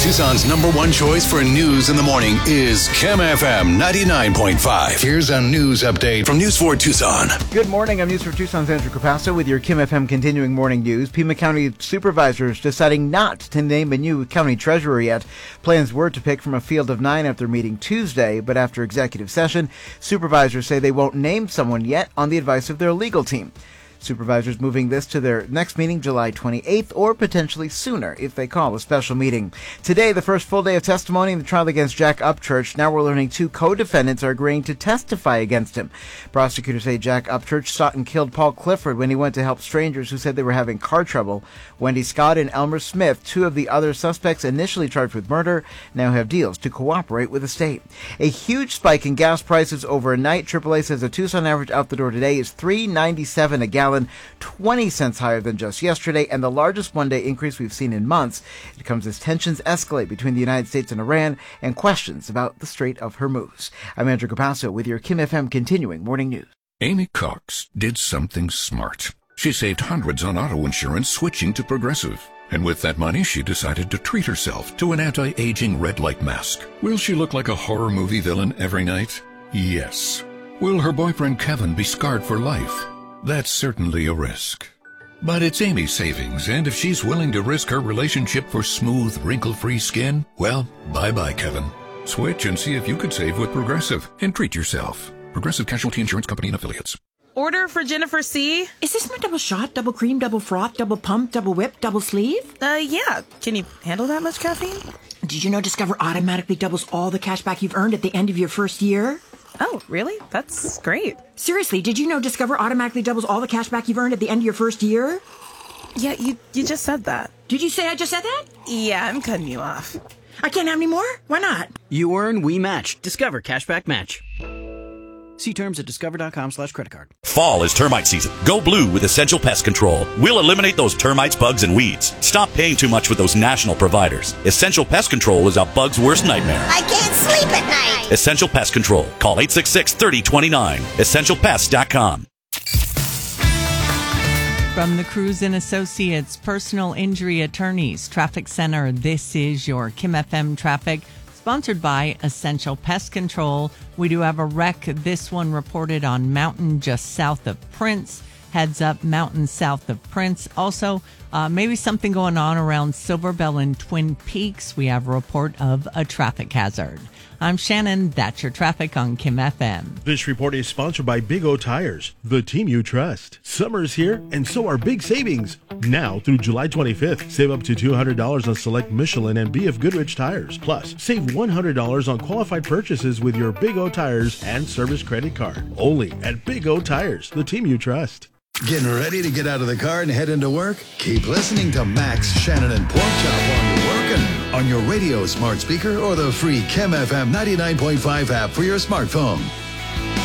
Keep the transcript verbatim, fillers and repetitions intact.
Tucson's number one choice for news in the morning is Kim F M ninety-nine point five. Here's a news update from News four Tucson. Good morning. I'm News four Tucson's Andrew Capasso with your Kim F M continuing morning news. Pima County supervisors deciding not to name a new county treasurer yet. Plans were to pick from a field of nine after meeting Tuesday, but after executive session, supervisors say they won't name someone yet on the advice of their legal team. Supervisors moving this to their next meeting July twenty-eighth or potentially sooner if they call a special meeting. Today, the first full day of testimony in the trial against Jack Upchurch. Now we're learning two co-defendants are agreeing to testify against him. Prosecutors say Jack Upchurch shot and killed Paul Clifford when he went to help strangers who said they were having car trouble. Wendy Scott and Elmer Smith, two of the other suspects initially charged with murder, now have deals to cooperate with the state. A huge spike in gas prices overnight. triple A says the Tucson average out the door today is three ninety-seven a gallon. twenty cents higher than just yesterday, and the largest one-day increase we've seen in months. It comes as tensions escalate between the United States and Iran and questions about the Strait of Hormuz. I'm Andrew Capasso with your Kim F M continuing morning news. Amy Cox did something smart. She saved hundreds on auto insurance switching to Progressive. And with that money, she decided to treat herself to an anti-aging red light mask. Will she look like a horror movie villain every night? Yes. Will her boyfriend Kevin be scarred for life? That's certainly a risk. But it's Amy's savings, and if she's willing to risk her relationship for smooth, wrinkle-free skin, well, bye-bye, Kevin. Switch and see if you could save with Progressive, and treat yourself. Progressive Casualty Insurance Company and Affiliates. Order for Jennifer C. Is this my double shot, double cream, double froth, double pump, double whip, double sleeve? Uh, yeah. Can you handle that much caffeine? Did you know Discover automatically doubles all the cash back you've earned at the end of your first year? Oh, really? That's great. Seriously, did you know Discover automatically doubles all the cash back you've earned at the end of your first year? Yeah, you you just said that. Did you say I just said that? Yeah, I'm cutting you off. I can't have any more? Why not? You earn, we match. Discover Cashback Match. See terms at discover.com slash credit card. Fall is termite season. Go blue with Essential Pest Control. We'll eliminate those termites, bugs, and weeds. Stop paying too much with those national providers. Essential Pest Control is a bug's worst nightmare. I can't sleep at night. Essential Pest Control. Call eight six six, three zero two nine. essential pest dot com. From the Cruz and Associates Personal Injury Attorneys Traffic Center, this is your Kim F M Traffic. Sponsored by Essential Pest Control. We do have a wreck. This one reported on Mountain just south of Prince. Heads up, Mountain south of Prince. Also, uh, maybe something going on around Silver Bell and Twin Peaks. We have a report of a traffic hazard. I'm Shannon. That's your traffic on Kim F M. This report is sponsored by Big O Tires, the team you trust. Summer's here, and so are big savings. Now through July twenty-fifth, save up to two hundred dollars on select Michelin and B F Goodrich tires. Plus, save one hundred dollars on qualified purchases with your Big O Tires and service credit card. Only at Big O Tires, the team you trust. Getting ready to get out of the car and head into work? Keep listening to Max, Shannon, and Pork Chop while you're working on your radio smart speaker or the free Kim F M ninety-nine point five app for your smartphone.